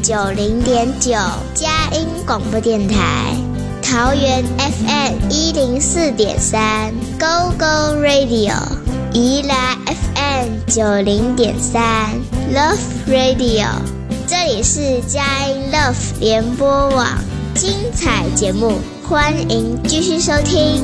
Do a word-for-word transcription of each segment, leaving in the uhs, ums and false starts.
九零点九，佳音广播电台。桃园 F M 一零四点三 ，Go Go Radio。宜兰 F M 九零点三 ，Love Radio。这里是佳音 Love 联播网，精彩节目，欢迎继续收听。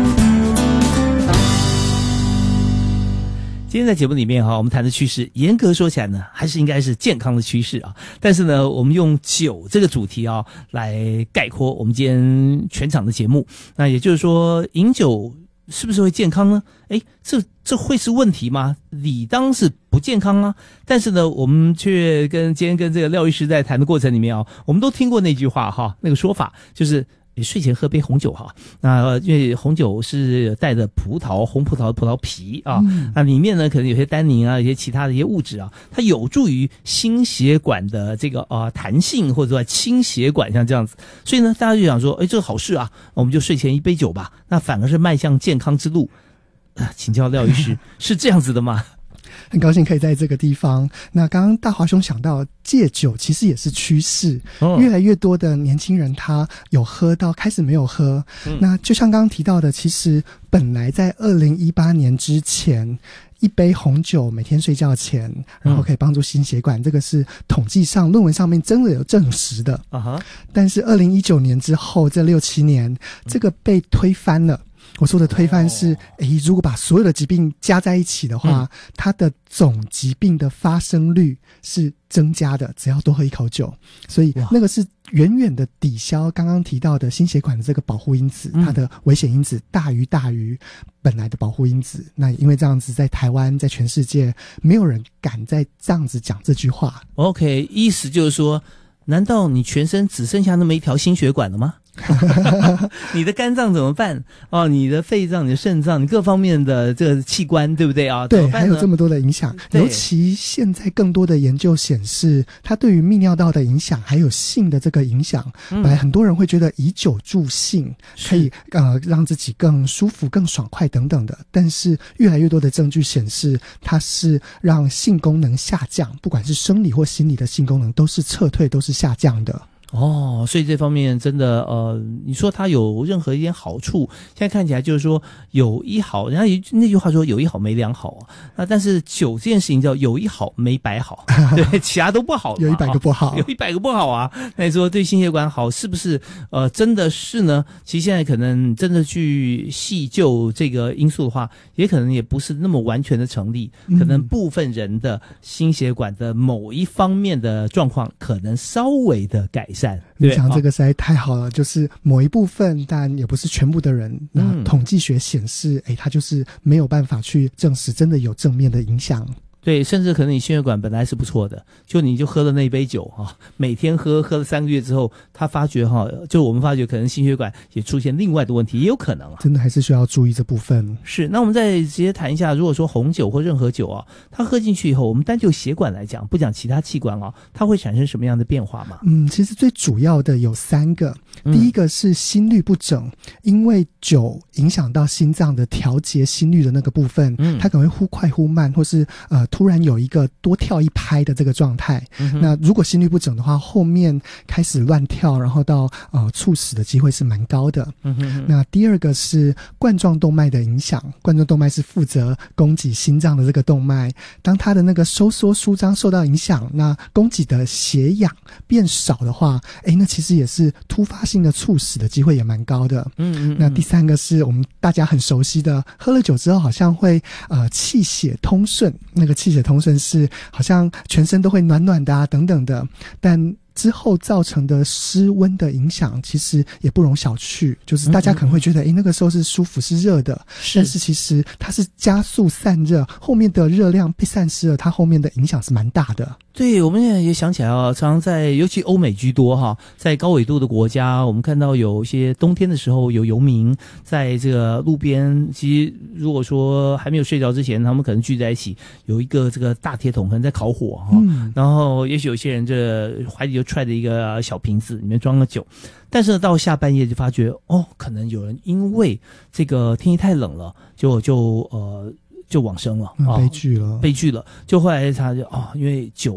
今天在节目里面哈，我们谈的趋势，严格说起来呢，还是应该是健康的趋势啊。但是呢，我们用酒这个主题啊来概括我们今天全场的节目。那也就是说，饮酒是不是会健康呢？诶，这这会是问题吗？理当是不健康啊。但是呢，我们却跟今天跟这个廖医师在谈的过程里面啊，我们都听过那句话哈，那个说法就是。睡前喝杯红酒哈，那因为红酒是带着葡萄红葡萄的葡萄皮啊，嗯、那里面呢可能有些单宁啊，有些其他的一些物质啊，它有助于心血管的这个啊、呃、弹性或者说清血管像这样子，所以呢大家就想说，哎，这个好事啊，我们就睡前一杯酒吧，那反而是迈向健康之路。啊，请教廖医师，是这样子的吗？ 很高兴可以在这个地方。那刚刚大华兄想到戒酒其实也是趋势、哦、越来越多的年轻人他有喝到开始没有喝、嗯、那就像刚刚提到的，其实本来在二零一八年之前一杯红酒每天睡觉前然后可以帮助心血管、嗯、这个是统计上论文上面真的有证实的、uh-huh. 但是二零一九年之后这六七年这个被推翻了。我说的推翻是，诶，如果把所有的疾病加在一起的话、嗯、它的总疾病的发生率是增加的，只要多喝一口酒。所以那个是远远的抵消刚刚提到的心血管的这个保护因子、嗯、它的危险因子大于大于本来的保护因子。那因为这样子在台湾在全世界没有人敢再这样子讲这句话。 OK， 意思就是说，难道你全身只剩下那么一条心血管了吗？你的肝脏怎么办？哦，你的肺脏、你的肾脏、你各方面的这个器官，对不对啊？ 对，还有这么多的影响。尤其现在更多的研究显示，它对于泌尿道的影响，还有性的这个影响。嗯、本来很多人会觉得以酒助性可以呃让自己更舒服、更爽快等等的，但是越来越多的证据显示，它是让性功能下降，不管是生理或心理的性功能都是撤退，都是下降的。 哦，所以这方面真的呃，你说它有任何一点好处，现在看起来就是说有一好，人家那句话说有一好没两好啊。那但是酒这件事情叫有一好没百好，对，其他都不好， 有一百个不好， 有一百个不好啊。那你说对心血管好是不是呃真的是呢？其实现在可能真的去细究这个因素的话，也可能也不是那么完全的成立，可能部分人的心血管的某一方面的状况可能稍微的改善。 你讲这个实在太好了，就是某一部分，但也不是全部的人。那、嗯、统计学显示，哎，它就是没有办法去证实真的有正面的影响。 对，甚至可能你心血管本来是不错的，就你就喝了那一杯酒哈，每天喝喝了三个月之后，他发觉哈，就我们发觉可能心血管也出现另外的问题，也有可能啊。 真的还是需要注意这部分。 是，那我们再直接谈一下，如果说红酒或任何酒啊，它喝进去以后，我们单就血管来讲，不讲其他器官啊，它会产生什么样的变化吗？ 嗯，其实最主要的有三个。第一个是心律不整、嗯、因为酒影响到心脏的调节心率的那个部分、嗯、它可能会忽快忽慢，或是呃突然有一个多跳一拍的这个状态、嗯、那如果心律不整的话，后面开始乱跳，然后到呃猝死的机会是蛮高的、嗯、哼哼。那第二个是冠状动脉的影响，冠状动脉是负责供给心脏的这个动脉，当它的那个收缩舒张受到影响，那供给的血氧变少的话，诶，那其实也是突发性的猝死的机会也蛮高的。嗯嗯嗯。那第三个是我们大家很熟悉的，喝了酒之后好像会呃气血通顺，那个气血通顺是好像全身都会暖暖的啊等等的，但之后造成的失温的影响其实也不容小觑，就是大家可能会觉得诶、欸、那个时候是舒服是热的，但是其实它是加速散热，后面的热量被散失了，它后面的影响是蛮大的。 对，我们现在也想起来啊，常常在尤其欧美居多哈，在高纬度的国家，我们看到有一些冬天的时候有游民在这个路边，其实如果说还没有睡着之前，他们可能聚在一起，有一个这个大铁桶可能在烤火哈、嗯，然后也许有些人这怀里就揣着一个小瓶子，里面装了酒，但是到下半夜就发觉哦，可能有人因为这个天气太冷了，就就呃。就往生了、 嗯、悲剧了， 悲剧了。就后来他就哦，因为酒